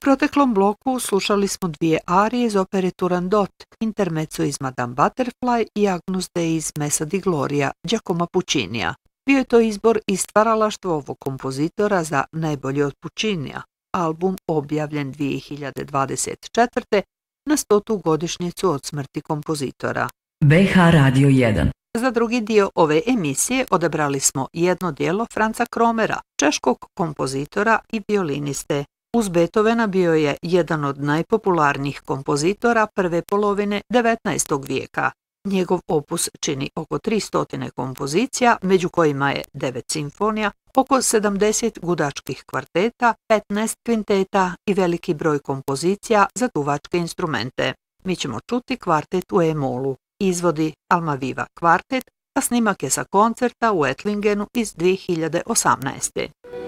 proteklom bloku slušali smo dvije arije iz opere Turandot, intermezzo iz Madame Butterfly i Agnus Dei iz Messa di Gloria Giacomo Puccinija. Bio je to izbor i stvaralaštvo ovog kompozitora za Najbolje od Puccinija, album objavljen 2024. na 100. godišnjicu od smrti kompozitora. BH Radio 1. Za drugi dio ove emisije odabrali smo jedno djelo Franza Kromera, češkog kompozitora i violiniste. Uz Beethovena bio je jedan od najpopularnijih kompozitora prve polovine 19. vijeka. Njegov opus čini oko 300 kompozicija, među kojima je 9 simfonija, oko 70 gudačkih kvarteta, 15 kvinteta i veliki broj kompozicija za duvačke instrumente. Mi ćemo čuti kvartet u E-molu. Izvodi Almaviva kvartet, a snimak je sa koncerta u Ettlingenu iz 2018.